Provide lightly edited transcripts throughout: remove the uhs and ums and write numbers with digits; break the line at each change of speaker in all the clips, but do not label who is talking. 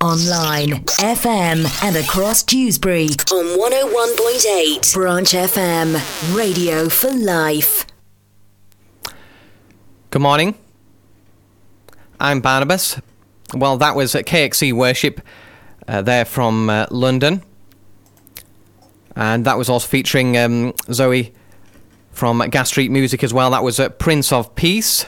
online, FM and across Dewsbury on 101.8 Branch FM. Radio for life.
Good morning. I'm Barnabas. Well, that was KXC Worship there from London. And that was also featuring Zoe from Gas Street Music as well. That was Prince of Peace.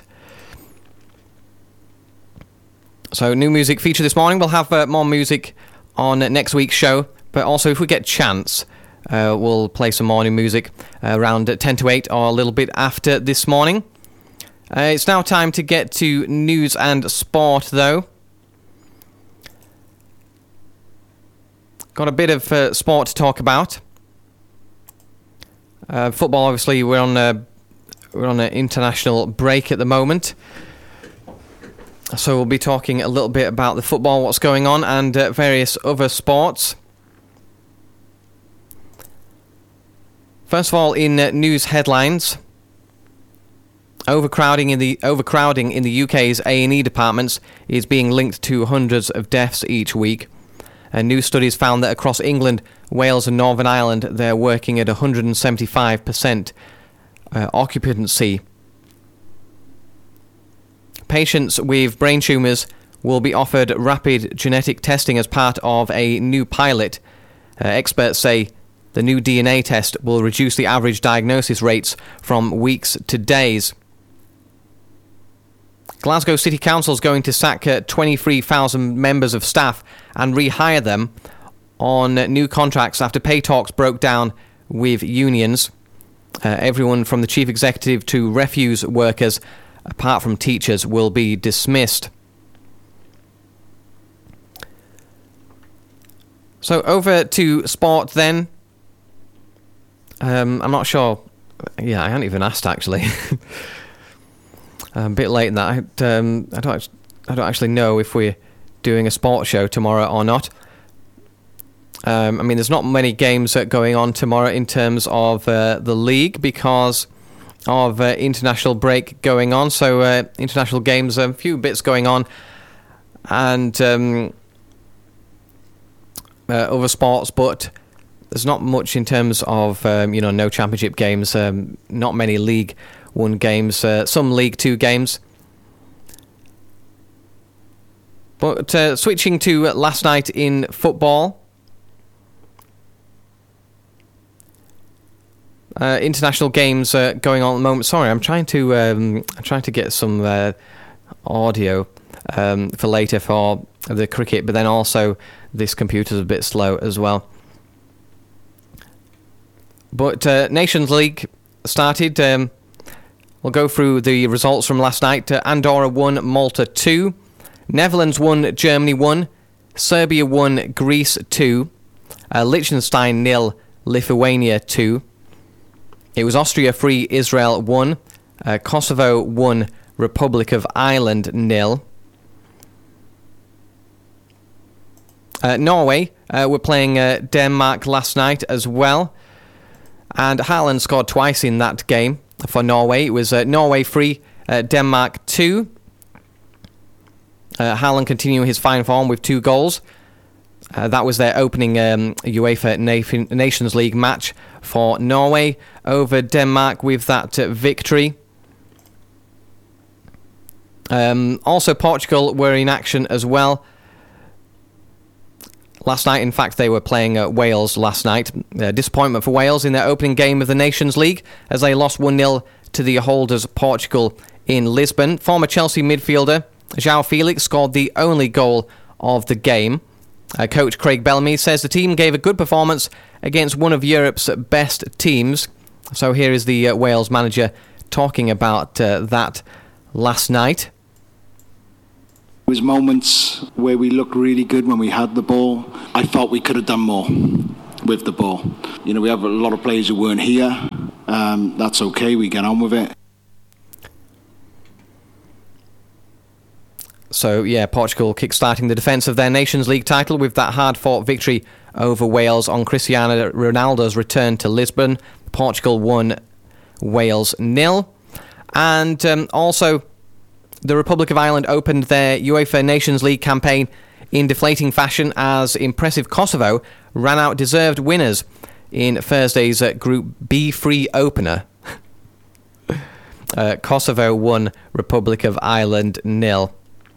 So, new music feature this morning. We'll have more music on next week's show. But also, if we get a chance, we'll play some morning music around 10 to 8 or a little bit after this morning. It's now time to get to news and sport, though. Got a bit of sport to talk about. Football, obviously, we're on an international break at the moment. So we'll be talking a little bit about the football, what's going on, and various other sports. First of all, in news headlines, overcrowding in the UK's A&E departments is being linked to hundreds of deaths each week. And new studies found that across England, Wales and Northern Ireland, they're working at 175% occupancy. Patients with brain tumours will be offered rapid genetic testing as part of a new pilot. Experts say the new DNA test will reduce the average diagnosis rates from weeks to days. Glasgow City Council is going to sack 23,000 members of staff and rehire them on new contracts after pay talks broke down with unions. Everyone from the chief executive to refuse workers, apart from teachers, will be dismissed. So over to sport then. I'm not sure. Yeah, I hadn't even asked actually. A bit late in that. I don't actually know if we're doing a sports show tomorrow or not. I mean, there's not many games going on tomorrow in terms of the league because of international break going on. So international games, a few bits going on, and other sports, but there's not much in terms of no championship games, not many League One games, some League Two games. But switching to last night in football. International games going on at the moment. Sorry, I'm trying to get some audio for later for the cricket, but then also this computer's a bit slow as well. But Nations League started. We'll go through the results from last night. Andorra won, Malta 2. Netherlands won, Germany 1. Serbia won, Greece 2. Liechtenstein 0, Lithuania 2. It was Austria 3, Israel 1. Kosovo 1, Republic of Ireland 0. Norway were playing Denmark last night as well. And Haaland scored twice in that game for Norway. It was Norway 3, Denmark 2. Haaland continuing his fine form with 2 goals. That was their opening UEFA Nations League match for Norway over Denmark with that victory. Also, Portugal were in action as well. Last night, in fact, they were playing Wales last night. Disappointment for Wales in their opening game of the Nations League as they lost 1-0 to the holders Portugal in Lisbon. Former Chelsea midfielder João Felix scored the only goal of the game. Coach Craig Bellamy says the team gave a good performance against one of Europe's best teams. So here is the Wales manager talking about that last night.
There was moments where we looked really good when we had the ball. I felt we could have done more with the ball. You know, we have a lot of players who weren't here. That's okay, we get on with it.
So, yeah, Portugal kick-starting the defence of their Nations League title with that hard-fought victory over Wales on Cristiano Ronaldo's return to Lisbon. Portugal won, Wales 0. And also, the Republic of Ireland opened their UEFA Nations League campaign in deflating fashion as impressive Kosovo ran out deserved winners in Thursday's Group B free opener. Kosovo 1, Republic of Ireland 0.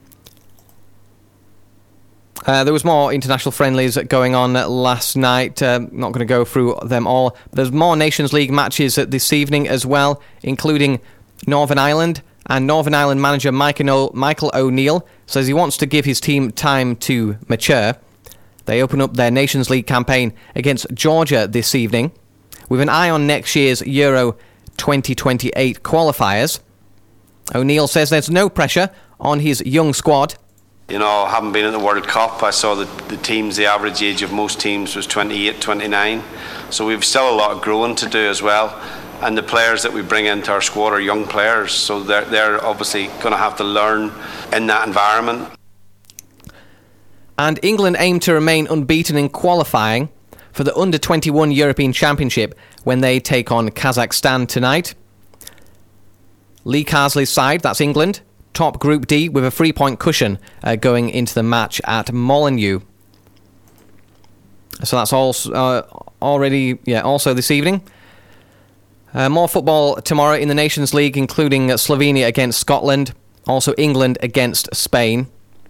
There was more international friendlies going on last night. Not going to go through them all. There's more Nations League matches this evening as well, including Northern Ireland. And Northern Ireland manager Michael O'Neill says he wants to give his team time to mature. They open up their Nations League campaign against Georgia this evening, with an eye on next year's Euro 2028 qualifiers. O'Neill says there's no pressure on his young squad.
You know, having been in the World Cup, I saw that the teams, the average age of most teams was 28, 29. So we've still a lot of growing to do as well. And the players that we bring into our squad are young players. So they're obviously going to have to learn in that environment.
And England aim to remain unbeaten in qualifying for the Under-21 European Championship when they take on Kazakhstan tonight. Lee Carsley's side, that's England, top Group D with a 3-point cushion going into the match at Molineux. So that's also this evening. More football tomorrow in the Nations League, including Slovenia against Scotland, also England against Spain,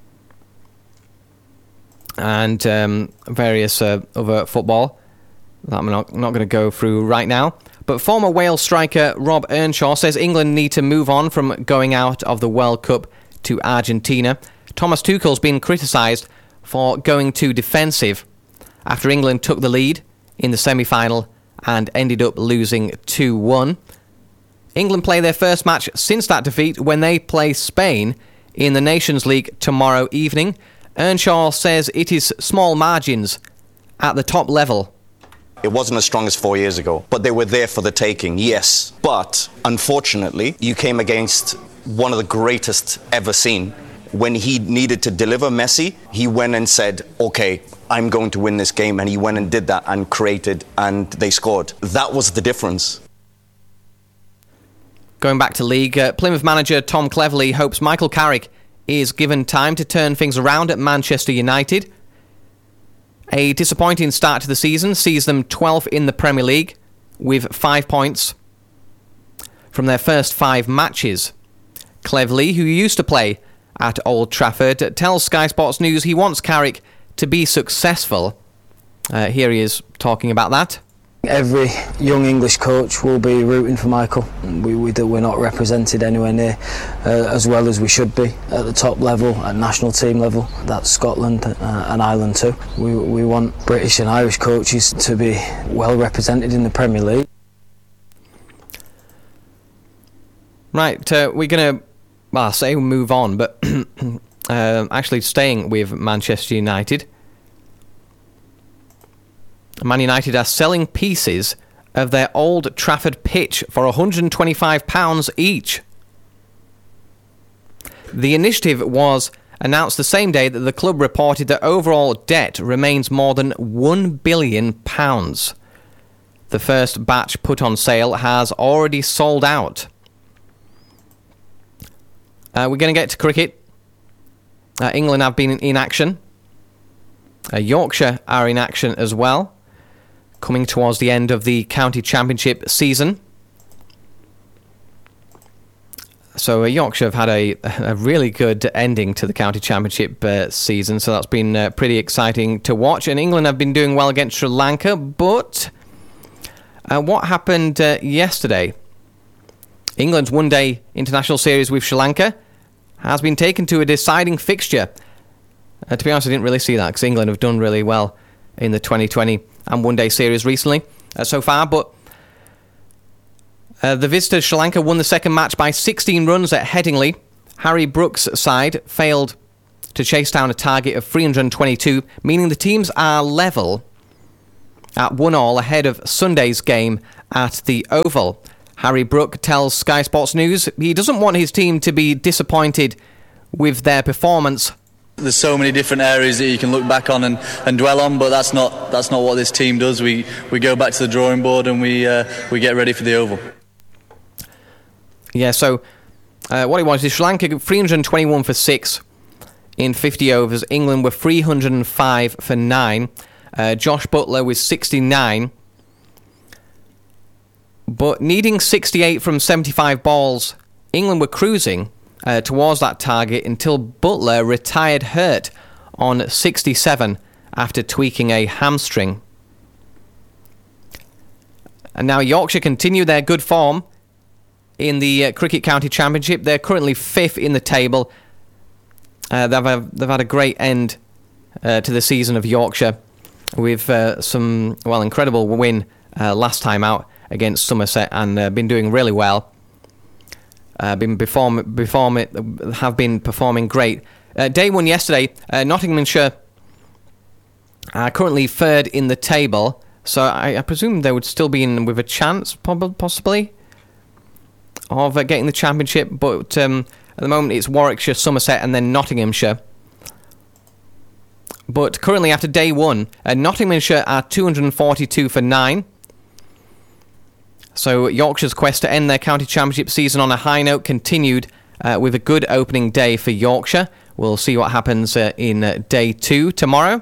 and various other football that I'm not going to go through right now. But former Wales striker Rob Earnshaw says England need to move on from going out of the World Cup to Argentina. Thomas Tuchel's been criticised for going too defensive after England took the lead in the semi-final and ended up losing 2-1. England play their first match since that defeat when they play Spain in the Nations League tomorrow evening. Earnshaw says it is small margins at the top level.
It wasn't as strong as 4 years ago, but they were there for the taking, yes. But unfortunately, you came against one of the greatest ever seen. When he needed to deliver Messi, he went and said, okay, I'm going to win this game. And he went and did that and created, and they scored. That was the difference.
Going back to league, Plymouth manager Tom Cleverley hopes Michael Carrick is given time to turn things around at Manchester United. A disappointing start to the season sees them 12th in the Premier League with 5 points from their first 5 matches. Cleverley, who used to play at Old Trafford, tells Sky Sports News he wants Carrick to be successful. Here he is talking about that.
Every young English coach will be rooting for Michael. We're not represented anywhere near as well as we should be at the top level, at national team level. That's Scotland and Ireland too. We want British and Irish coaches to be well represented in the Premier League.
Right, we're going to, move on, but actually staying with Manchester United. Man United are selling pieces of their Old Trafford pitch for £125 each. The initiative was announced the same day that the club reported that overall debt remains more than £1 billion. The first batch put on sale has already sold out. We're going to get to cricket. England have been in action. Yorkshire are in action as well, coming towards the end of the county championship season. So Yorkshire have had a really good ending to the county championship season, so that's been pretty exciting to watch. And England have been doing well against Sri Lanka, but what happened yesterday? England's one-day international series with Sri Lanka has been taken to a deciding fixture. To be honest, I didn't really see that because England have done really well in the 2020 and one-day series recently so far, but the visitors Sri Lanka won the second match by 16 runs at Headingley. Harry Brooks' side failed to chase down a target of 322, meaning the teams are level at 1-1 ahead of Sunday's game at the Oval. Harry Brook tells Sky Sports News he doesn't want his team to be disappointed with their performance.
There's so many different areas that you can look back on and dwell on, but that's not what this team does. We go back to the drawing board and we get ready for the Oval. Yeah,
so what it was is Sri Lanka 321 for 6 in 50 overs. England were 305 for 9. Josh Buttler was 69. But needing 68 from 75 balls, England were cruising towards that target until Buttler retired hurt on 67 after tweaking a hamstring. And now Yorkshire continue their good form in the Cricket County Championship. They're currently 5th in the table. They've had a great end to the season of Yorkshire with some incredible win last time out against Somerset, and been doing really well. Have been performing great. Day 1 yesterday, Nottinghamshire are currently 3rd in the table, so I presume they would still be in with a chance, possibly, of getting the championship. But at the moment, it's Warwickshire, Somerset, and then Nottinghamshire. But currently, after day 1, Nottinghamshire are 242 for 9. So Yorkshire's quest to end their county championship season on a high note continued with a good opening day for Yorkshire. We'll see what happens in day 2 tomorrow.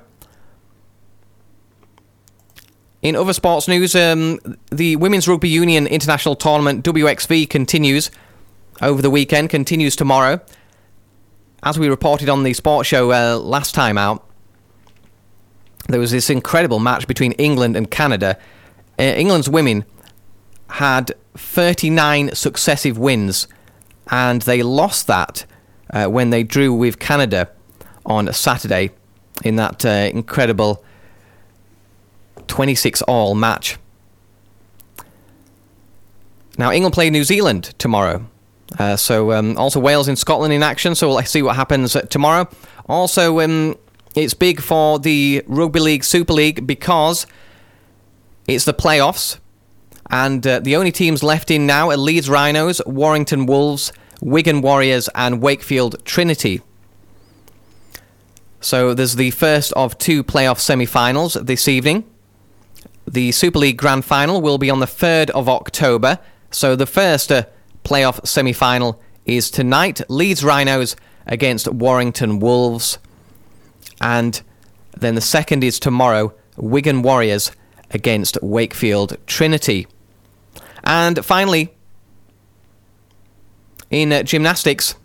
In other sports news, the Women's Rugby Union International Tournament WXV continues over the weekend, continues tomorrow. As we reported on the sports show last time out, there was this incredible match between England and Canada. England's women had 39 successive wins, and they lost that when they drew with Canada on Saturday in that incredible 26-all match. Now, England play New Zealand tomorrow. Also Wales and Scotland in action, so we'll see what happens tomorrow. Also, it's big for the Rugby League Super League because it's the playoffs, and the only teams left in now are Leeds Rhinos, Warrington Wolves, Wigan Warriors, and Wakefield Trinity. So there's the first of 2 playoff semi-finals this evening. The Super League Grand Final will be on the 3rd of October. So the first playoff semi-final is tonight. Leeds Rhinos against Warrington Wolves. And then the second is tomorrow. Wigan Warriors against Wakefield Trinity. And finally, in gymnastics,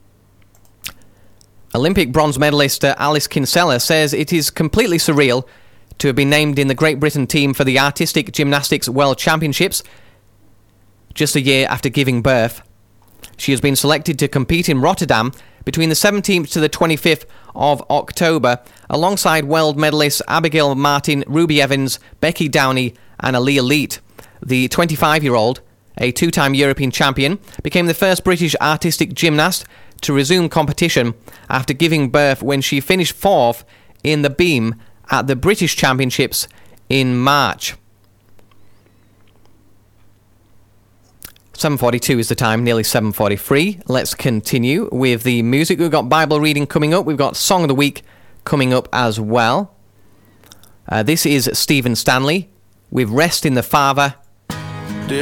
Olympic bronze medalist Alice Kinsella says it is completely surreal to have been named in the Great Britain team for the Artistic Gymnastics World Championships just a year after giving birth. She has been selected to compete in Rotterdam between the 17th to the 25th of October, alongside world medalists Abigail Martin, Ruby Evans, Becky Downey and Aaliyah Leet. The 25-year-old, a 2-time European champion, became the first British artistic gymnast to resume competition after giving birth when she finished 4th in the beam at the British Championships in March. 7:42 is the time, nearly 7:43. Let's continue with the music. We've got Bible reading coming up. We've got Song of the Week coming up as well. This is Stephen Stanley with Rest in the Father